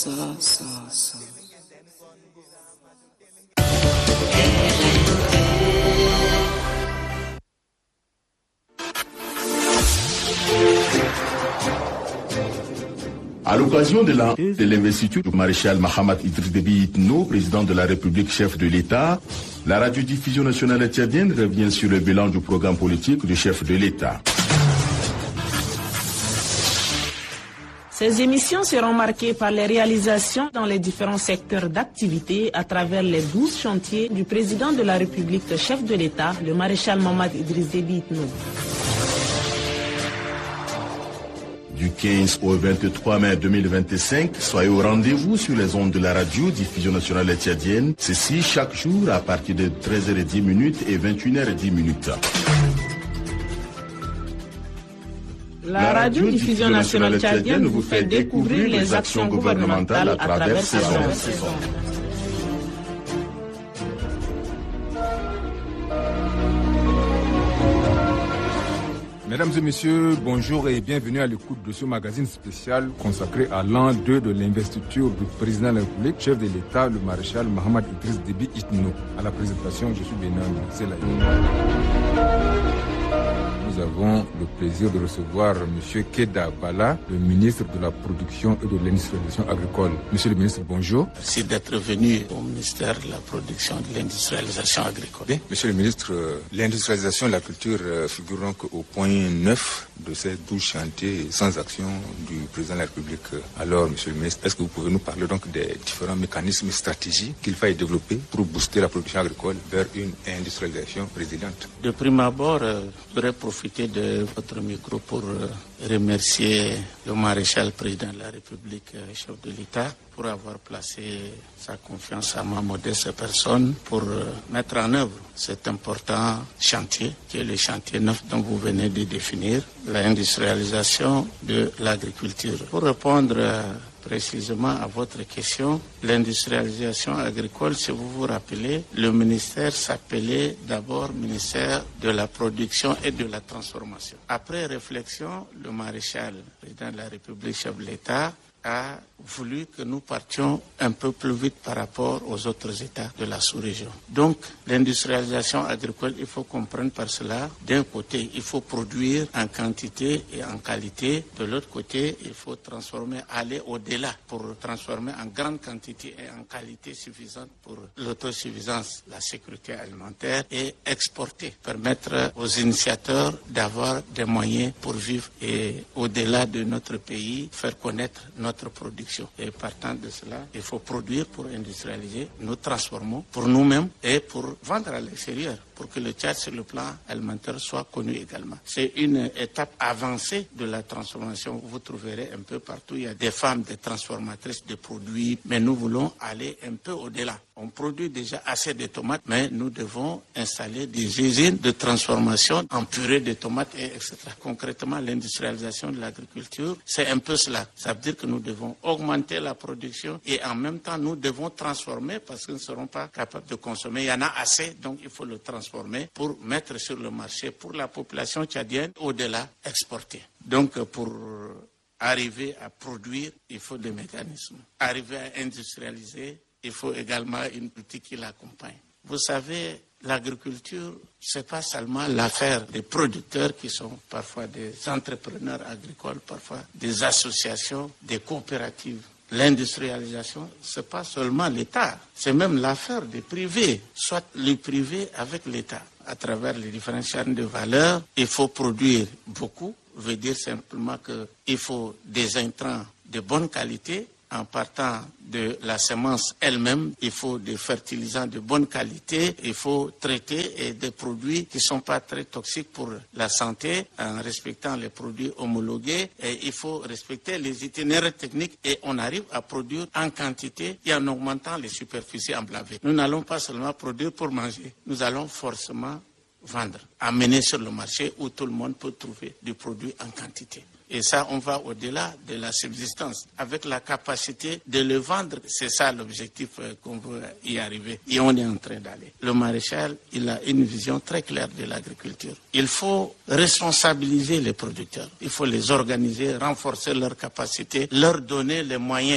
À l'occasion de l'investiture du maréchal Mahamat Idriss Déby Itno, président de la République, chef de l'État, la radiodiffusion nationale tchadienne revient sur le bilan du programme politique du chef de l'État. Ces émissions seront marquées par les réalisations dans les différents secteurs d'activité à travers les 12 chantiers du président de la République, chef de l'État, le maréchal Mahamat Idriss Déby Itno. Du 15 au 23 mai 2025, soyez au rendez-vous sur les ondes de la radio-diffusion nationale tchadienne. Ceci chaque jour à partir de 13h10 et 21h10. La radio-diffusion nationale tchadienne vous fait découvrir les actions gouvernementales à travers ces ondes. Mesdames et messieurs, bonjour et bienvenue à l'écoute de ce magazine spécial consacré à l'an 2 de l'investiture du président de la République, chef de l'État, le maréchal Mahamat Idriss Déby Itno. À la présentation, je suis Benan Selaï. Nous avons le plaisir de recevoir M. Keda Bala, le ministre de la Production et de l'Industrialisation agricole. Monsieur le ministre, bonjour. Merci d'être venu au ministère de la Production et de l'Industrialisation agricole. Bien, monsieur le ministre, l'industrialisation et la culture figureront qu'au point 9 de ces 12 chantiers sans action du président de la République. Alors, monsieur le ministre, est-ce que vous pouvez nous parler donc des différents mécanismes et stratégies qu'il faille développer pour booster la production agricole vers une industrialisation résiliente? De prime abord, je voudrais profiter de votre micro pour remercier le maréchal président de la République, chef de l'État, pour avoir placé sa confiance à ma modeste personne pour mettre en œuvre cet important chantier, qui est le chantier 9 dont vous venez de définir, l'industrialisation de l'agriculture. Pour répondre précisément à votre question, l'industrialisation agricole, si vous vous rappelez, le ministère s'appelait d'abord ministère de la production et de la transformation. Après réflexion, le maréchal président de la République, chef de l'État, a voulu que nous partions un peu plus vite par rapport aux autres États de la sous-région. Donc, l'industrialisation agricole, il faut comprendre par cela, d'un côté, il faut produire en quantité et en qualité. De l'autre côté, il faut transformer, aller au-delà pour transformer en grande quantité et en qualité suffisante pour l'autosuffisance, la sécurité alimentaire et exporter, permettre aux initiateurs d'avoir des moyens pour vivre et au-delà de notre pays, faire connaître notre production. Et partant de cela, il faut produire pour industrialiser, nous transformons pour nous-mêmes et pour vendre à l'extérieur, pour que le Tchad sur le plan alimentaire soit connu également. C'est une étape avancée de la transformation. Vous trouverez un peu partout, il y a des femmes, des transformatrices de produits, mais nous voulons aller un peu au-delà. On produit déjà assez de tomates, mais nous devons installer des usines de transformation en purée de tomates, etc. Concrètement, l'industrialisation de l'agriculture, c'est un peu cela. Ça veut dire que nous devons augmenter la production et en même temps, nous devons transformer parce que nous ne serons pas capables de consommer. Il y en a assez, donc il faut le transformer pour mettre sur le marché pour la population tchadienne, au-delà, exporter. Donc, pour arriver à produire, il faut des mécanismes. Arriver à industrialiser, il faut également une politique qui l'accompagne. Vous savez, l'agriculture, c'est pas seulement l'affaire des producteurs qui sont parfois des entrepreneurs agricoles, parfois des associations, des coopératives. L'industrialisation, c'est pas seulement l'État, c'est même l'affaire des privés, soit le privé avec l'État. À travers les différentes chaînes de valeur, il faut produire beaucoup, veut dire simplement qu'il faut des intrants de bonne qualité. En partant de la semence elle-même, il faut des fertilisants de bonne qualité, il faut traiter et des produits qui ne sont pas très toxiques pour la santé en respectant les produits homologués et il faut respecter les itinéraires techniques et on arrive à produire en quantité et en augmentant les superficies emblavées. Nous n'allons pas seulement produire pour manger, nous allons forcément vendre, amener sur le marché où tout le monde peut trouver du produit en quantité. Et ça, on va au-delà de la subsistance. Avec la capacité de le vendre, c'est ça l'objectif qu'on veut y arriver. Et on est en train d'aller. Le maréchal, il a une vision très claire de l'agriculture. Il faut responsabiliser les producteurs. Il faut les organiser, renforcer leurs capacités, leur donner les moyens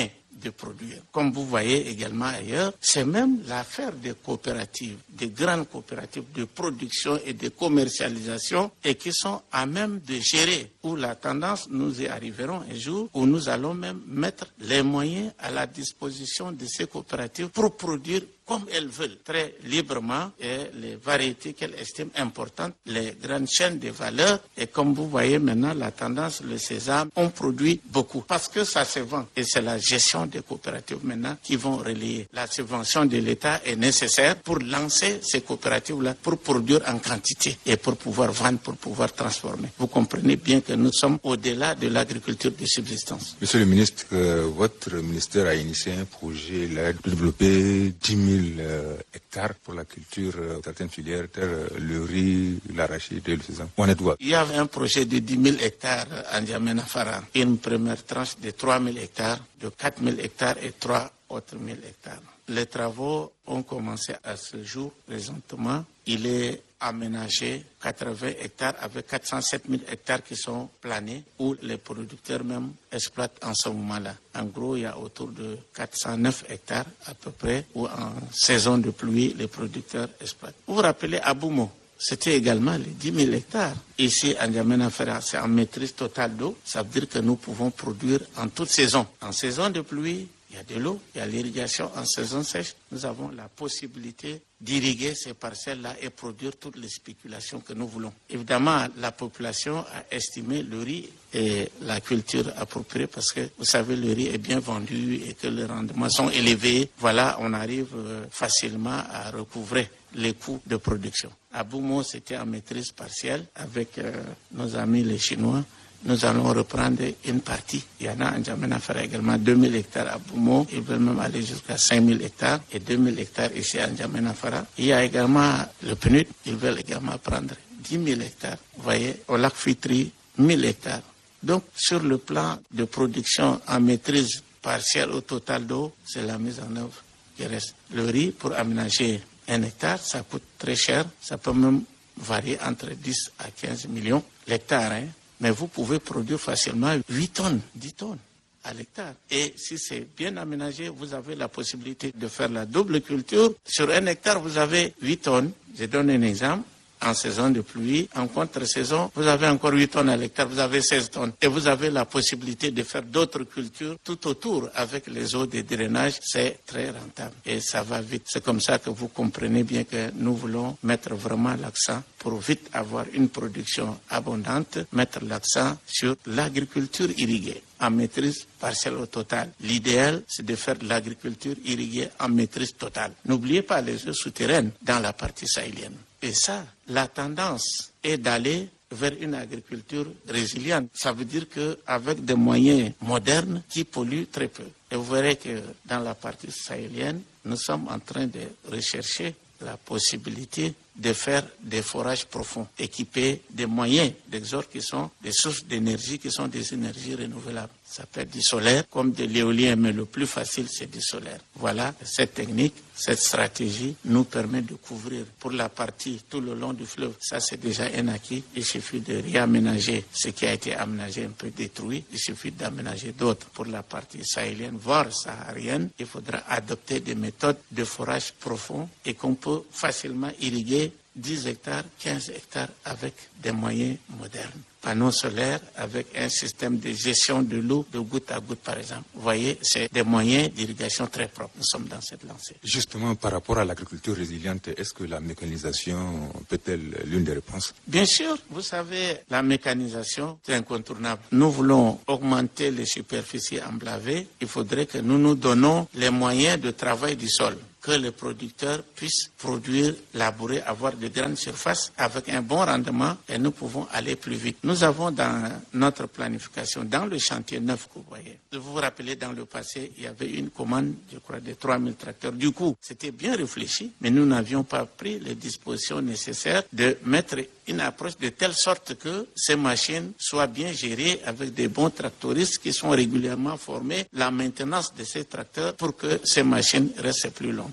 de produire. Comme vous voyez également ailleurs, c'est même l'affaire des coopératives, des grandes coopératives de production et de commercialisation et qui sont à même de gérer, où la tendance, nous y arriverons un jour, où nous allons même mettre les moyens à la disposition de ces coopératives pour produire comme elles veulent, très librement, et les variétés qu'elles estiment importantes, les grandes chaînes de valeur. Et comme vous voyez maintenant, la tendance, le sésame, on produit beaucoup parce que ça se vend. Et c'est la gestion des coopératives maintenant qui vont relayer. La subvention de l'État est nécessaire pour lancer ces coopératives-là, pour produire en quantité et pour pouvoir vendre, pour pouvoir transformer. Vous comprenez bien que nous sommes au-delà de l'agriculture de subsistance. Monsieur le ministre, votre ministère a initié un projet là, de développer 10 000 hectares pour la culture, certaines filières, le riz, l'arachide et le sésame. On est droit. Il y avait un projet de 10 000 hectares en N'Djamena Fara, une première tranche de 3 000 hectares, de 4 000 hectares et 3 autres 000 hectares. Les travaux ont commencé à ce jour. Présentement, il est aménagé 80 hectares avec 407 000 hectares qui sont planés où les producteurs même exploitent en ce moment-là. En gros, il y a autour de 409 hectares à peu près où en saison de pluie, les producteurs exploitent. Vous vous rappelez Aboumo? C'était également les 10 000 hectares. Ici, à N'Djamena Fara, c'est en maîtrise totale d'eau. Ça veut dire que nous pouvons produire en toute saison. En saison de pluie, il y a de l'eau, il y a l'irrigation en saison sèche. Nous avons la possibilité d'irriguer ces parcelles-là et produire toutes les spéculations que nous voulons. Évidemment, la population a estimé le riz et la culture appropriée parce que, vous savez, le riz est bien vendu et que les rendements sont élevés. Voilà, on arrive facilement à recouvrer les coûts de production. À Boumo, c'était en maîtrise partielle avec nos amis les Chinois. Nous allons reprendre une partie. Il y en a en N'Djamena Fara également 2000 hectares à Boumo. Ils veulent même aller jusqu'à 5000 hectares et 2000 hectares ici à N'Djamena Fara. Il y a également le PNUD. Ils veulent également prendre 10 000 hectares. Vous voyez, au lac Fitri, 1000 hectares. Donc, sur le plan de production en maîtrise partielle au total d'eau, c'est la mise en œuvre qui reste. Le riz, pour aménager 1 hectare, ça coûte très cher. Ça peut même varier entre 10 à 15 millions l'hectare, hein. Mais vous pouvez produire facilement 8 tonnes, 10 tonnes à l'hectare. Et si c'est bien aménagé, vous avez la possibilité de faire la double culture. Sur 1 hectare, vous avez 8 tonnes. Je donne un exemple. En saison de pluie, en contre-saison, vous avez encore 8 tonnes à l'hectare, vous avez 16 tonnes. Et vous avez la possibilité de faire d'autres cultures tout autour avec les eaux de drainage. C'est très rentable et ça va vite. C'est comme ça que vous comprenez bien que nous voulons mettre vraiment l'accent pour vite avoir une production abondante, mettre l'accent sur l'agriculture irriguée en maîtrise partielle au total. L'idéal, c'est de faire de l'agriculture irriguée en maîtrise totale. N'oubliez pas les eaux souterraines dans la partie sahélienne. Et ça, la tendance est d'aller vers une agriculture résiliente. Ça veut dire qu'avec des moyens modernes qui polluent très peu. Et vous verrez que dans la partie sahélienne, nous sommes en train de rechercher la possibilité de faire des forages profonds, équipés des moyens d'exor qui sont des sources d'énergie, qui sont des énergies renouvelables. Ça peut être du solaire comme de l'éolien, mais le plus facile, c'est du solaire. Voilà, cette technique, cette stratégie nous permet de couvrir pour la partie tout le long du fleuve. Ça, c'est déjà un acquis. Il suffit de réaménager ce qui a été aménagé, un peu détruit. Il suffit d'aménager d'autres. Pour la partie sahélienne, voire saharienne, il faudra adopter des méthodes de forage profond et qu'on peut facilement irriguer 10 hectares, 15 hectares avec des moyens modernes. Panneaux solaires avec un système de gestion de l'eau de goutte à goutte, par exemple. Vous voyez, c'est des moyens d'irrigation très propres. Nous sommes dans cette lancée. Justement, par rapport à l'agriculture résiliente, est-ce que la mécanisation peut-être l'une des réponses? Bien sûr. Vous savez, la mécanisation, c'est incontournable. Nous voulons augmenter les superficies emblavées. Il faudrait que nous nous donnons les moyens de travail du sol, que les producteurs puissent produire, labourer, avoir de grandes surfaces avec un bon rendement et nous pouvons aller plus vite. Nous avons dans notre planification, dans le chantier neuf que vous voyez, vous vous rappelez, dans le passé, il y avait une commande, je crois, de 3000 tracteurs. Du coup, c'était bien réfléchi, mais nous n'avions pas pris les dispositions nécessaires de mettre une approche de telle sorte que ces machines soient bien gérées avec des bons tractoristes qui sont régulièrement formés, la maintenance de ces tracteurs pour que ces machines restent plus longtemps.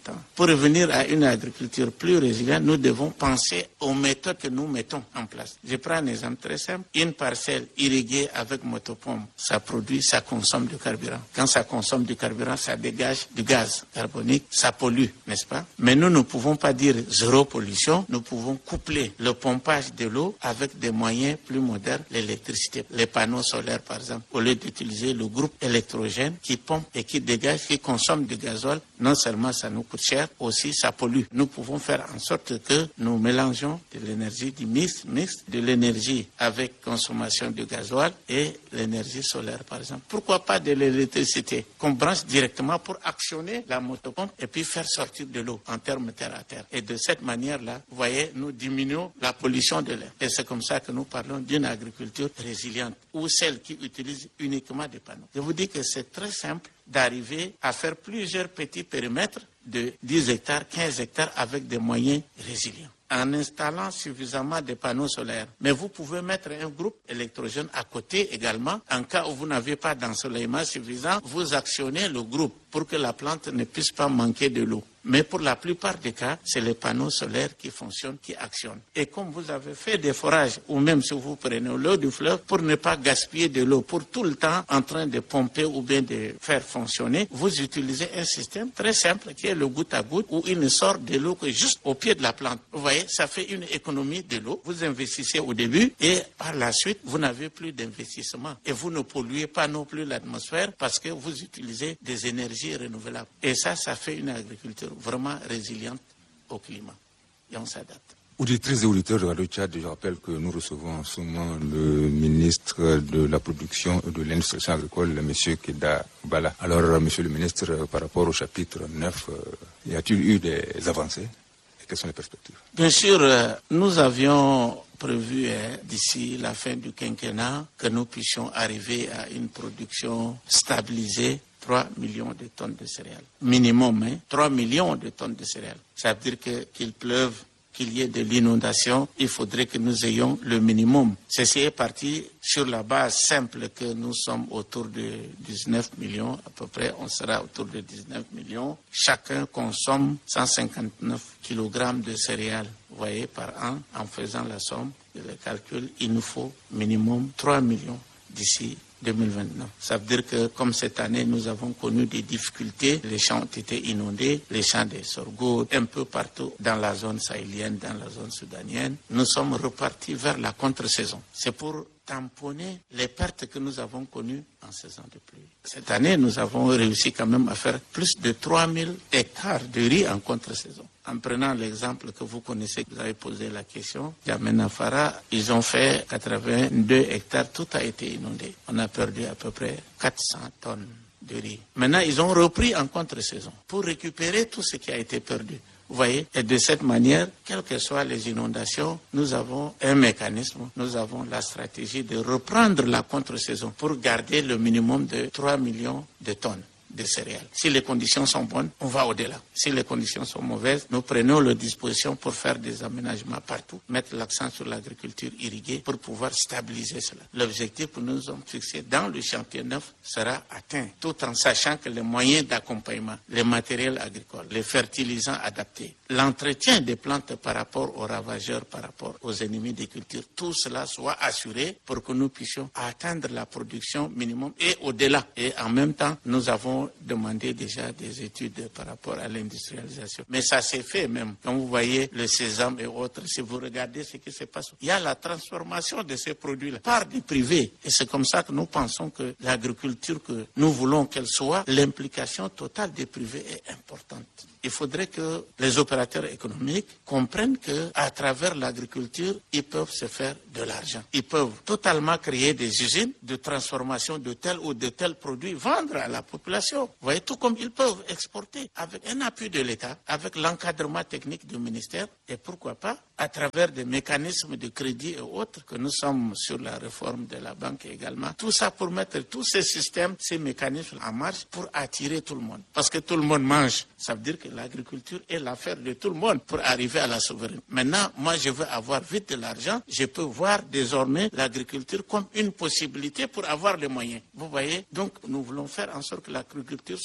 ans. Pour revenir à une agriculture plus résiliente, nous devons penser aux méthodes que nous mettons en place. Je prends un exemple très simple. Une parcelle irriguée avec motopompe, ça produit, ça consomme du carburant. Quand ça consomme du carburant, ça dégage du gaz carbonique, ça pollue, n'est-ce pas? Mais nous ne pouvons pas dire zéro pollution, nous pouvons coupler le pompage de l'eau avec des moyens plus modernes, l'électricité, les panneaux solaires par exemple, au lieu d'utiliser le groupe électrogène qui pompe et qui dégage, qui consomme du gasoil, non seulement ça nous coûte cher, aussi ça pollue. Nous pouvons faire en sorte que nous mélangeons de l'énergie du mix, de l'énergie avec consommation de gasoil et l'énergie solaire par exemple. Pourquoi pas de l'électricité qu'on branche directement pour actionner la motopompe et puis faire sortir de l'eau en termes terre à terre. Et de cette manière-là, vous voyez, nous diminuons la pollution de l'air. Et c'est comme ça que nous parlons d'une agriculture résiliente ou celle qui utilise uniquement des panneaux. Je vous dis que c'est très simple d'arriver à faire plusieurs petits périmètres de 10 hectares, 15 hectares avec des moyens résilients, en installant suffisamment de panneaux solaires. Mais vous pouvez mettre un groupe électrogène à côté également. En cas où vous n'avez pas d'ensoleillement suffisant, vous actionnez le groupe pour que la plante ne puisse pas manquer de l'eau. Mais pour la plupart des cas, c'est les panneaux solaires qui fonctionnent, qui actionnent. Et comme vous avez fait des forages, ou même si vous prenez l'eau du fleuve, pour ne pas gaspiller de l'eau, pour tout le temps en train de pomper ou bien de faire fonctionner, vous utilisez un système très simple qui est le goutte à goutte, où il ne sort de l'eau que juste au pied de la plante. Vous voyez, ça fait une économie de l'eau. Vous investissez au début et par la suite, vous n'avez plus d'investissement. Et vous ne polluez pas non plus l'atmosphère parce que vous utilisez des énergies renouvelables. Et ça fait une agriculture vraiment résiliente au climat. Et on s'adapte. Auditrices et auditeurs de Radio Tchad, je rappelle que nous recevons en ce moment le ministre de la Production et de l'Industrie agricole, M. Keda Bala. Alors, Monsieur le ministre, par rapport au chapitre 9, y a-t-il eu des avancées et quelles sont les perspectives? Bien sûr, nous avions prévu d'ici la fin du quinquennat que nous puissions arriver à une production stabilisée, 3 millions de tonnes de céréales. Minimum, 3 millions de tonnes de céréales. Ça veut dire qu'il pleuve, qu'il y ait de l'inondation, il faudrait que nous ayons le minimum. Ceci est parti sur la base simple que nous sommes autour de 19 millions, à peu près, on sera autour de 19 millions. Chacun consomme 159 kg de céréales, vous voyez, par an. En faisant la somme et le calcul, il nous faut minimum 3 millions d'ici 2029. Ça veut dire que comme cette année, nous avons connu des difficultés, les champs ont été inondés, les champs des sorgho, un peu partout dans la zone sahélienne, dans la zone soudanienne, nous sommes repartis vers la contre-saison. C'est pour tamponner les pertes que nous avons connues en saison de pluie. Cette année, nous avons réussi quand même à faire plus de 3000 hectares de riz en contre-saison. En prenant l'exemple que vous connaissez, vous avez posé la question, Djamena Fara, ils ont fait 82 hectares, tout a été inondé. On a perdu à peu près 400 tonnes de riz. Maintenant, ils ont repris en contre-saison pour récupérer tout ce qui a été perdu. Vous voyez, et de cette manière, quelles que soient les inondations, nous avons un mécanisme, nous avons la stratégie de reprendre la contre-saison pour garder le minimum de 3 millions de tonnes de céréales. Si les conditions sont bonnes, on va au-delà. Si les conditions sont mauvaises, nous prenons les dispositions pour faire des aménagements partout, mettre l'accent sur l'agriculture irriguée pour pouvoir stabiliser cela. L'objectif que nous avons fixé dans le chantier 9 sera atteint, tout en sachant que les moyens d'accompagnement, les matériels agricoles, les fertilisants adaptés, l'entretien des plantes par rapport aux ravageurs, par rapport aux ennemis des cultures, tout cela soit assuré pour que nous puissions atteindre la production minimum et au-delà. Et en même temps, nous avons demandé déjà des études par rapport à l'industrialisation. Mais ça s'est fait même. Quand vous voyez le sésame et autres, si vous regardez ce qui se passe, il y a la transformation de ces produits-là par du privé. Et c'est comme ça que nous pensons que l'agriculture que nous voulons qu'elle soit, l'implication totale des privés est importante. Il faudrait que les opérateurs économiques comprennent qu'à travers l'agriculture, ils peuvent se faire de l'argent. Ils peuvent totalement créer des usines de transformation de tel ou de tel produit, vendre à la population. Vous voyez, tout comme ils peuvent exporter avec un appui de l'État, avec l'encadrement technique du ministère et pourquoi pas à travers des mécanismes de crédit et autres que nous sommes sur la réforme de la banque également. Tout ça pour mettre tous ces systèmes, ces mécanismes en marche pour attirer tout le monde. Parce que tout le monde mange. Ça veut dire que l'agriculture est l'affaire de tout le monde pour arriver à la souveraineté. Maintenant, moi, je veux avoir vite de l'argent. Je peux voir désormais l'agriculture comme une possibilité pour avoir les moyens. Vous voyez? Donc, nous voulons faire en sorte que l'agriculture soit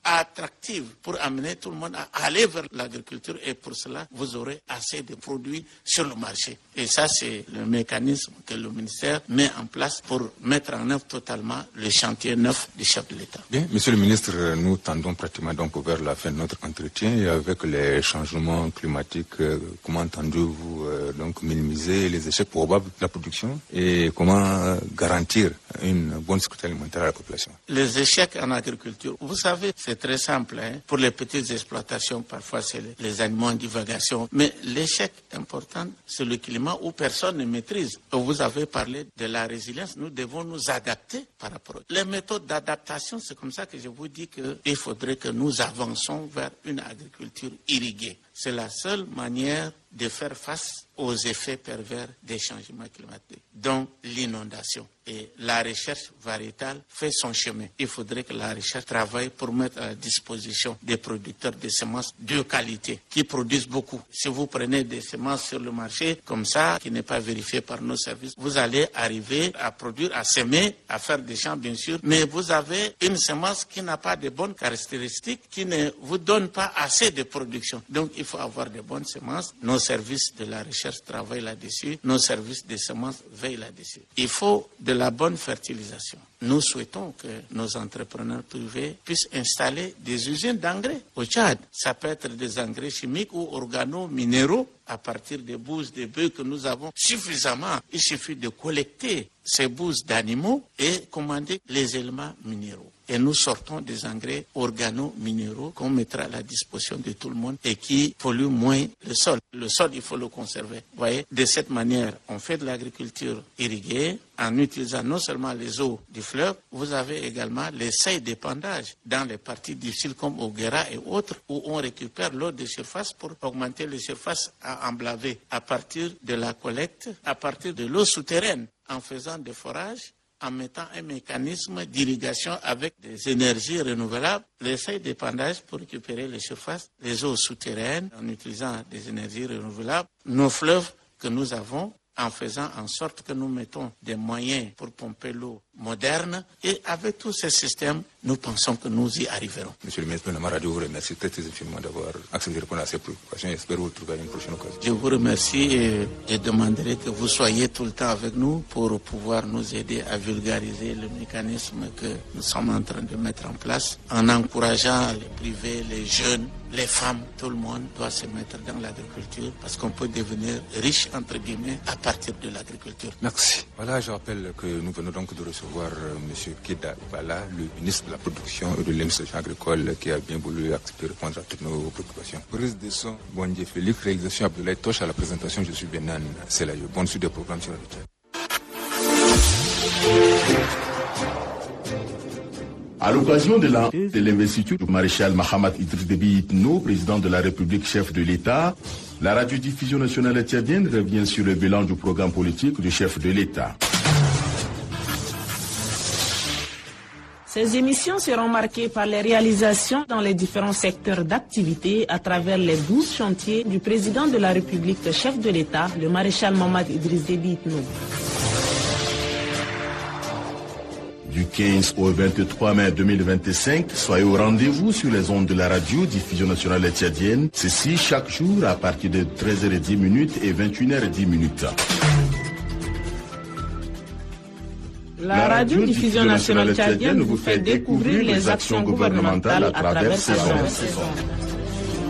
attractive pour amener tout le monde à aller vers l'agriculture et pour cela, vous aurez assez de produits sur le marché. Et ça, c'est le mécanisme que le ministère met en place pour mettre en œuvre totalement le chantier neuf du chef de l'État. Bien, Monsieur le ministre, nous tendons pratiquement donc vers la fin de notre entretien et avec les changements climatiques, comment entendez-vous donc minimiser les échecs probables de la production et comment garantir une bonne sécurité alimentaire à la population? Les échecs en agriculture, vous savez, c'est très simple. Pour les petites exploitations, parfois c'est les animaux en divagation. Mais l'échec important, c'est le climat où personne ne maîtrise. Vous avez parlé de la résilience. Nous devons nous adapter par rapport aux les méthodes d'adaptation. C'est comme ça que je vous dis qu'il faudrait que nous avançons vers une agriculture irriguée. C'est la seule manière de faire face aux effets pervers des changements climatiques, donc l'inondation. Et la recherche variétale fait son chemin. Il faudrait que la recherche travaille pour mettre à la disposition des producteurs de semences de qualité, qui produisent beaucoup. Si vous prenez des semences sur le marché, comme ça, qui n'est pas vérifié par nos services, vous allez arriver à produire, à semer, à faire des champs, bien sûr, mais vous avez une semence qui n'a pas de bonnes caractéristiques, qui ne vous donne pas assez de production. Donc, il faut avoir de bonnes semences. Nos services de la recherche travaillent là-dessus. Nos services de semences veillent là-dessus. Il faut de la bonne fertilisation. Nous souhaitons que nos entrepreneurs privés puissent installer des usines d'engrais au Tchad. Ça peut être des engrais chimiques ou organo-minéraux à partir des bouses de bœufs que nous avons suffisamment. Il suffit de collecter ces bouses d'animaux et commander les éléments minéraux. Et nous sortons des engrais organo-minéraux qu'on mettra à la disposition de tout le monde et qui polluent moins le sol. Le sol, il faut le conserver. Vous voyez, de cette manière, on fait de l'agriculture irriguée en utilisant non seulement les eaux du fleuve, vous avez également les seuils d'épandage dans les parties difficiles comme au Guéra et autres où on récupère l'eau de surface pour augmenter les surfaces à emblaver à partir de la collecte, à partir de l'eau souterraine en faisant des forages, en mettant un mécanisme d'irrigation avec des énergies renouvelables, les seuils d'épandage pour récupérer les surfaces, les eaux souterraines en utilisant des énergies renouvelables, nos fleuves que nous avons en faisant en sorte que nous mettons des moyens pour pomper l'eau moderne et avec tous ces systèmes, nous pensons que nous y arriverons. Monsieur le ministre de la radio vous remercie très infiniment d'avoir accepté de répondre à ces préoccupations et j'espère vous retrouver à une prochaine occasion. Je vous remercie et je demanderai que vous soyez tout le temps avec nous pour pouvoir nous aider à vulgariser le mécanisme que nous sommes en train de mettre en place en encourageant les privés, les jeunes, les femmes, tout le monde doit se mettre dans l'agriculture parce qu'on peut devenir riche, entre guillemets, à partir de l'agriculture. Merci. Voilà, je rappelle que nous venons donc de recevoir M. Keda Bala, le ministre de la Production et de l'Administration agricole, qui a bien voulu accepter de répondre à toutes nos préoccupations. Prise de son, Bondier Félix, réalisation Abdoulaye Toche, à la présentation, je suis Benan Selayo. Bonne suite des programmes sur la Tchad. À l'occasion de l'investiture du maréchal Mahamat Idriss Déby Itno, président de la République, chef de l'État, la radiodiffusion nationale tchadienne revient sur le bilan du programme politique du chef de l'État. Ces émissions seront marquées par les réalisations dans les différents secteurs d'activité à travers les 12 chantiers du président de la République, chef de l'État, le maréchal Mahamat Idriss Déby Itno. Du 15 au 23 mai 2025, soyez au rendez-vous sur les ondes de la radio-diffusion nationale tchadienne. Ceci chaque jour à partir de 13h10 et 21h10. La radio-diffusion nationale tchadienne vous fait découvrir les actions gouvernementales à travers ces ondes.